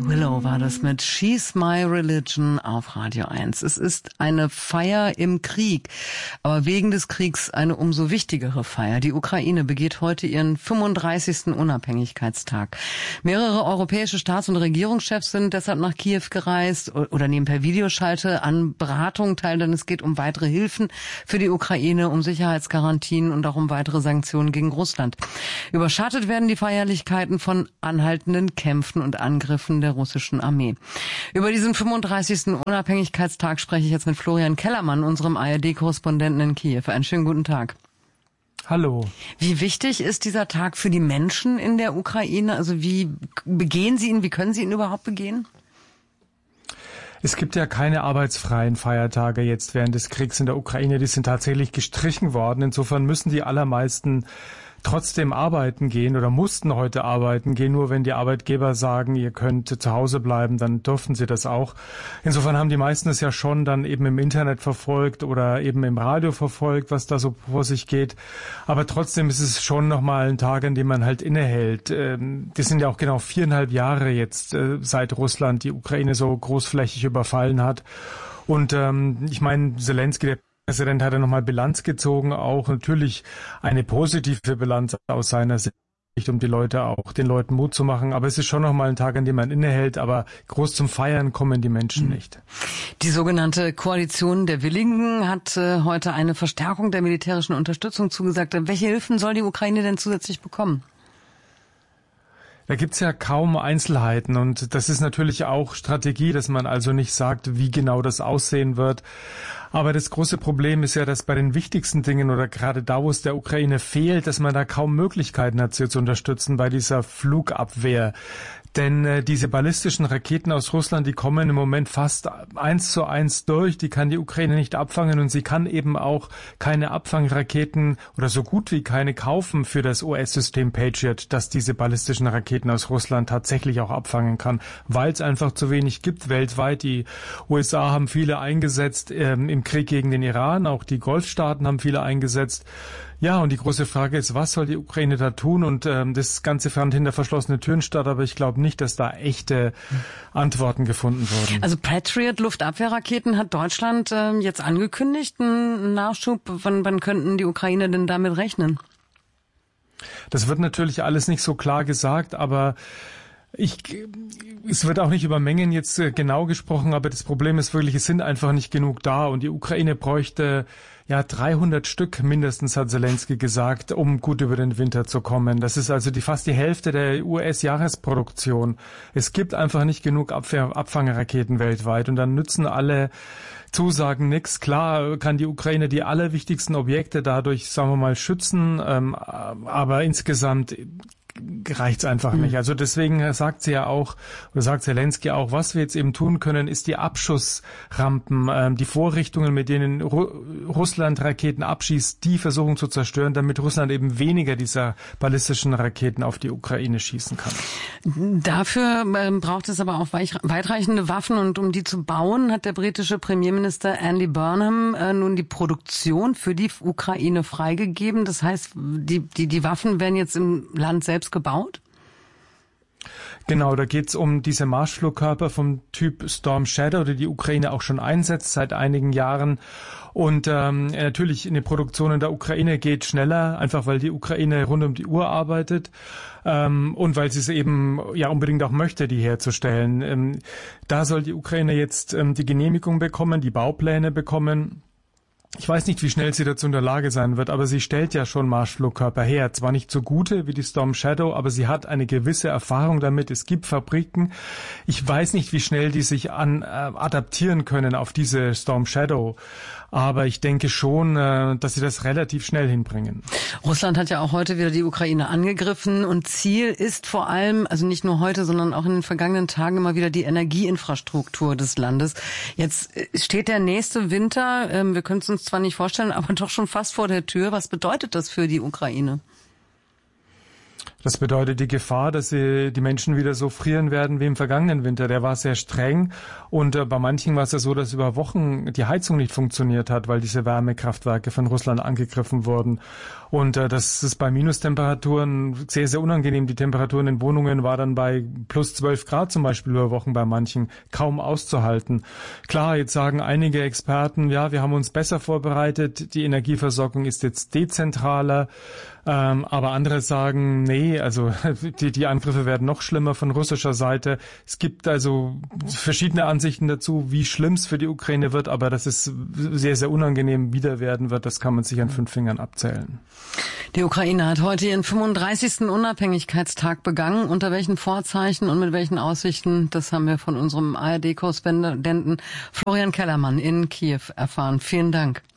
Willow war das mit She's My Religion auf Radio 1. Es ist eine Feier im Krieg, aber wegen des Kriegs eine umso wichtigere Feier. Die Ukraine begeht heute ihren 35. Unabhängigkeitstag. Mehrere europäische Staats- und Regierungschefs sind deshalb nach Kiew gereist oder nehmen per Videoschalte an Beratungen teil, denn es geht um weitere Hilfen für die Ukraine, um Sicherheitsgarantien und auch um weitere Sanktionen gegen Russland. Überschattet werden die Feierlichkeiten von anhaltenden Kämpfen und Angriffen der russischen Armee. Über diesen 35. Unabhängigkeitstag spreche ich jetzt mit Florian Kellermann, unserem ARD-Korrespondenten in Kiew. Einen schönen guten Tag. Hallo. Wie wichtig ist dieser Tag für die Menschen in der Ukraine? Also wie begehen Sie ihn, wie können Sie ihn überhaupt begehen? Es gibt ja keine arbeitsfreien Feiertage jetzt während des Kriegs in der Ukraine. Die sind tatsächlich gestrichen worden. Insofern müssen die allermeisten trotzdem arbeiten gehen oder mussten heute arbeiten gehen. Nur wenn die Arbeitgeber sagen, ihr könnt zu Hause bleiben, dann durften sie das auch. Insofern haben die meisten es ja schon dann eben im Internet verfolgt oder eben im Radio verfolgt, was da so vor sich geht. Aber trotzdem ist es schon nochmal ein Tag, an dem man halt innehält. Das sind ja auch genau 4,5 Jahre jetzt, seit Russland die Ukraine so großflächig überfallen hat. Und ich meine, Zelensky, der Präsident, hat ja nochmal Bilanz gezogen, auch natürlich eine positive Bilanz aus seiner Sicht, um den Leuten Mut zu machen. Aber es ist schon nochmal ein Tag, an dem man innehält, aber groß zum Feiern kommen die Menschen nicht. Die sogenannte Koalition der Willigen hat heute eine Verstärkung der militärischen Unterstützung zugesagt. Welche Hilfen soll die Ukraine denn zusätzlich bekommen? Da gibt's ja kaum Einzelheiten und das ist natürlich auch Strategie, dass man also nicht sagt, wie genau das aussehen wird. Aber das große Problem ist ja, dass bei den wichtigsten Dingen oder gerade da, wo es der Ukraine fehlt, dass man da kaum Möglichkeiten hat, sie zu unterstützen bei dieser Flugabwehr. Denn diese ballistischen Raketen aus Russland, die kommen im Moment fast 1:1 durch. Die kann die Ukraine nicht abfangen und sie kann eben auch keine Abfangraketen oder so gut wie keine kaufen für das US-System Patriot, das diese ballistischen Raketen aus Russland tatsächlich auch abfangen kann, weil es einfach zu wenig gibt weltweit. Die USA haben viele eingesetzt im Krieg gegen den Iran, auch die Golfstaaten haben viele eingesetzt. Ja, und die große Frage ist, was soll die Ukraine da tun? Und das Ganze fand hinter verschlossene Türen statt, aber ich glaube nicht, dass da echte Antworten gefunden wurden. Also Patriot Luftabwehrraketen hat Deutschland jetzt angekündigt, einen Nachschub. Wann könnten die Ukraine denn damit rechnen? Das wird natürlich alles nicht so klar gesagt, aber es wird auch nicht über Mengen jetzt genau gesprochen, aber das Problem ist wirklich, es sind einfach nicht genug da und die Ukraine bräuchte 300 Stück mindestens, hat Zelensky gesagt, um gut über den Winter zu kommen. Das ist also fast die Hälfte der US-Jahresproduktion. Es gibt einfach nicht genug Abfangeraketen weltweit und dann nützen alle Zusagen nichts. Klar kann die Ukraine die allerwichtigsten Objekte dadurch, sagen wir mal, schützen, aber insgesamt reicht's einfach nicht. Also deswegen sagt sie ja auch, oder sagt Zelensky auch, was wir jetzt eben tun können, ist die Abschussrampen, die Vorrichtungen, mit denen Russland Raketen abschießt, die versuchen zu zerstören, damit Russland eben weniger dieser ballistischen Raketen auf die Ukraine schießen kann. Dafür braucht es aber auch weitreichende Waffen und um die zu bauen, hat der britische Premierminister Andy Burnham nun die Produktion für die Ukraine freigegeben. Das heißt, die Waffen werden jetzt im Land selbst gebaut? Genau, da geht's um diese Marschflugkörper vom Typ Storm Shadow, die die Ukraine auch schon einsetzt seit einigen Jahren. Und natürlich eine Produktion in der Ukraine geht schneller, einfach weil die Ukraine rund um die Uhr arbeitet und weil sie es eben unbedingt auch möchte, die herzustellen. Da soll die Ukraine jetzt die Genehmigung bekommen, die Baupläne bekommen. Ich weiß nicht, wie schnell sie dazu in der Lage sein wird, aber sie stellt ja schon Marschflugkörper her. Zwar nicht so gute wie die Storm Shadow, aber sie hat eine gewisse Erfahrung damit. Es gibt Fabriken. Ich weiß nicht, wie schnell die sich adaptieren können auf diese Storm Shadow. Aber ich denke schon, dass sie das relativ schnell hinbringen. Russland hat ja auch heute wieder die Ukraine angegriffen und Ziel ist vor allem, also nicht nur heute, sondern auch in den vergangenen Tagen immer wieder die Energieinfrastruktur des Landes. Jetzt steht der nächste Winter, wir können es uns zwar nicht vorstellen, aber doch schon fast vor der Tür. Was bedeutet das für die Ukraine? Das bedeutet die Gefahr, dass die Menschen wieder so frieren werden wie im vergangenen Winter. Der war sehr streng und bei manchen war es ja so, dass über Wochen die Heizung nicht funktioniert hat, weil diese Wärmekraftwerke von Russland angegriffen wurden. Und das ist bei Minustemperaturen sehr, sehr unangenehm. Die Temperatur in den Wohnungen war dann bei plus 12 Grad zum Beispiel über Wochen bei manchen kaum auszuhalten. Klar, jetzt sagen einige Experten, ja, wir haben uns besser vorbereitet, die Energieversorgung ist jetzt dezentraler. Aber andere sagen, nee, also die Angriffe werden noch schlimmer von russischer Seite. Es gibt also verschiedene Ansichten dazu, wie schlimm es für die Ukraine wird, aber dass es sehr, sehr unangenehm wieder werden wird, das kann man sich an 5 Fingern abzählen. Die Ukraine hat heute ihren 35. Unabhängigkeitstag begangen. Unter welchen Vorzeichen und mit welchen Aussichten, das haben wir von unserem ARD-Korrespondenten Florian Kellermann in Kiew erfahren. Vielen Dank.